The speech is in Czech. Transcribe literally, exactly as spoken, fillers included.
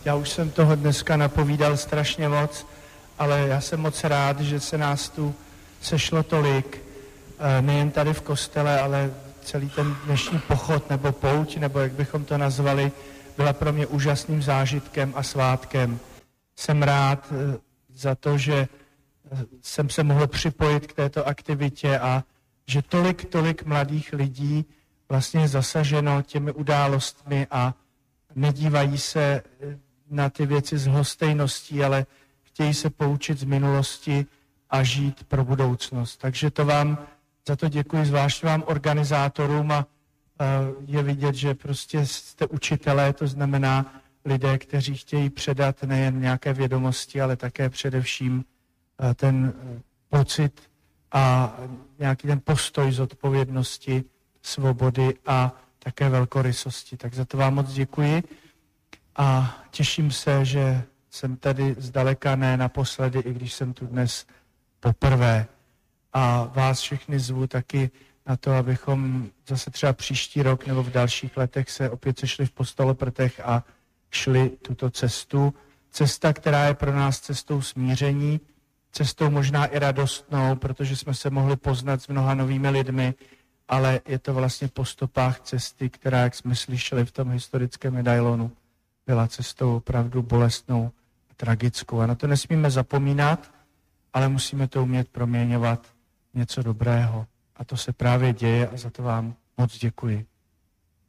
Já už jsem toho dneska napovídal strašně moc, ale já jsem moc rád, že se nás tu sešlo tolik, nejen tady v kostele, ale celý ten dnešní pochod nebo pouť, nebo jak bychom to nazvali, byla pro mě úžasným zážitkem a svátkem. Jsem rád za to, že jsem se mohl připojit k této aktivitě a že tolik, tolik mladých lidí vlastně je zasaženo těmi událostmi a nedívají se na ty věci z lhostejností, ale chtějí se poučit z minulosti a žít pro budoucnost. Takže to vám za to děkuji, zvlášť vám organizátorům a je vidět, že prostě jste učitelé, to znamená lidé, kteří chtějí předat nejen nějaké vědomosti, ale také především ten pocit a nějaký ten postoj zodpovědnosti, svobody a také velkorysosti. Tak za to vám moc děkuji a těším se, že jsem tady zdaleka ne naposledy, i když jsem tu dnes poprvé. A vás všechny zvu taky na to, abychom zase třeba příští rok nebo v dalších letech se opět sešli v Postoloprtech a šli tuto cestu. Cesta, která je pro nás cestou smíření, cestou možná i radostnou, protože jsme se mohli poznat s mnoha novými lidmi, ale je to vlastně po stopách cesty, která, jak jsme slyšeli v tom historickém medailonu, byla cestou opravdu bolestnou a tragickou. A na to nesmíme zapomínat, ale musíme to umět proměňovat něco dobrého. A to se právě děje a za to vám moc děkuji.